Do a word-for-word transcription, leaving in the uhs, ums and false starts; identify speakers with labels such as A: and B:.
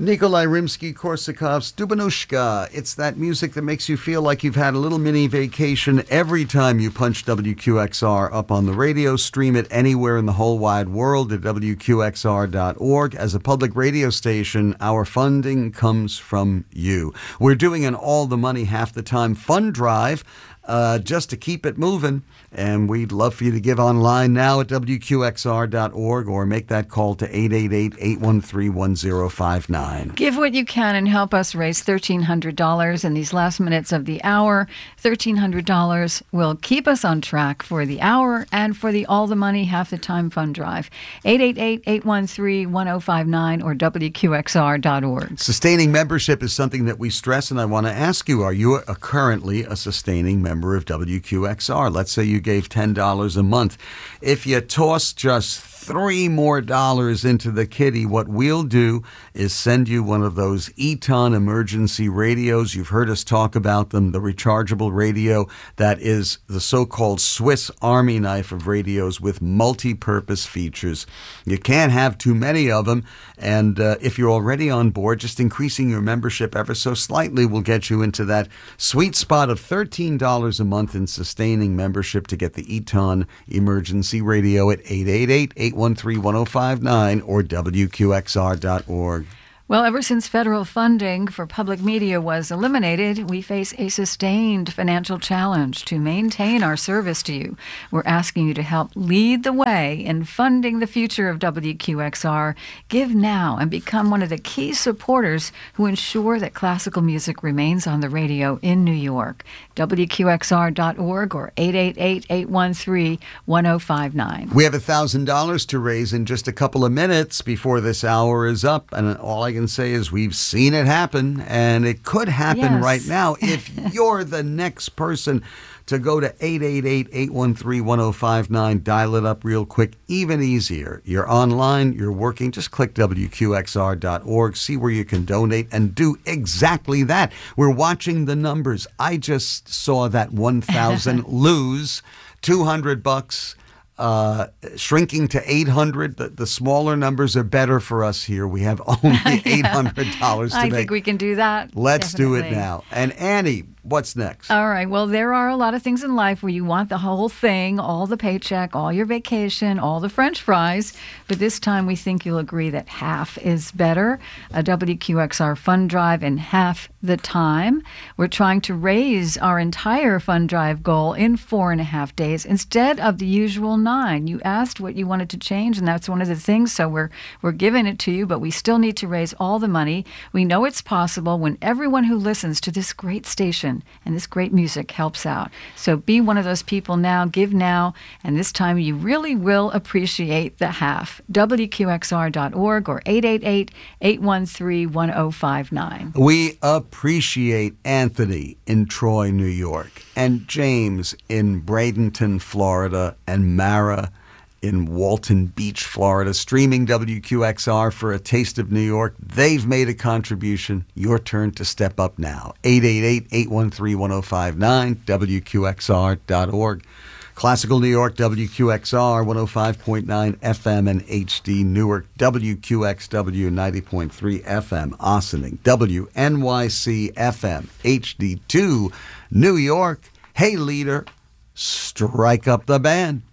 A: Nikolai Rimsky-Korsakov's Dubanushka. It's that music that makes you feel like you've had a little mini vacation every time you punch W Q X R up on the radio. Stream it anywhere in the whole wide world at W Q X R dot org. As a public radio station, our funding comes from you. We're doing an All the Money Half the Time fund drive uh, just to keep it moving. And we'd love for you to give online now at W Q X R dot org or make that call to eight eight eight, eight one three, one zero five nine.
B: Give what you can and help us raise one thousand three hundred dollars in these last minutes of the hour. one thousand three hundred dollars will keep us on track for the hour and for the All the Money Half the Time fund drive. eight eight eight, eight one three, one zero five nine or W Q X R dot org.
A: Sustaining membership is something that we stress, and I want to ask you, are you a, currently a sustaining member of W Q X R? Let's say you gave ten dollars a month. If you toss just three more dollars into the kitty, what we'll do is send you one of those Eton emergency radios. You've heard us talk about them, the rechargeable radio that is the so-called Swiss Army knife of radios with multi-purpose features. You can't have too many of them, and uh, if you're already on board, just increasing your membership ever so slightly will get you into that sweet spot of thirteen dollars a month in sustaining membership to get the Eton emergency radio at eight eight eight, eight one three, one zero five nine or W Q X R dot org.
B: Well, ever since federal funding for public media was eliminated, we face a sustained financial challenge to maintain our service to you. We're asking you to help lead the way in funding the future of W Q X R. Give now and become one of the key supporters who ensure that classical music remains on the radio in New York. W Q X R dot org or eight eight eight, eight one three, one zero five nine.
A: We have one thousand dollars to raise in just a couple of minutes before this hour is up, and all I can say is we've seen it happen, and it could happen
B: Yes.
A: right now if you're the next person to go to eight eight eight, eight one three, one zero five nine. Dial it up real quick, even easier. You're online, you're working, just click W Q X R dot org, see where you can donate, and do exactly that. We're watching the numbers. I just saw that one thousand lose two hundred bucks. Uh, shrinking to eight hundred. The, the smaller numbers are better for us here. We have only eight hundred dollars to
B: I
A: make.
B: think we can do that.
A: Let's do it
B: Definitely.
A: now. And Annie, what's next?
B: All right. Well, there are a lot of things in life where you want the whole thing, all the paycheck, all your vacation, all the French fries. But this time we think you'll agree that half is better. A W Q X R fund drive in half the time. We're trying to raise our entire fund drive goal in four and a half days instead of the usual nine. You asked what you wanted to change, and that's one of the things. So we're we're giving it to you, but we still need to raise all the money. We know it's possible when everyone who listens to this great station and this great music helps out. So be one of those people now, give now, and this time you really will appreciate the half. W Q X R dot org or eight eight eight, eight one three, one zero five nine.
A: We appreciate Anthony in Troy, New York, and James in Bradenton, Florida, and Mara in Walton Beach, Florida, streaming W Q X R for a taste of New York. They've made a contribution. Your turn to step up now. eight eight eight, eight one three, one zero five nine, W Q X R dot org. Classical New York, W Q X R, one oh five point nine F M and H D Newark, W Q X W, ninety point three F M, Ossining, W N Y C F M, H D two, New York. Hey, leader, strike up the band.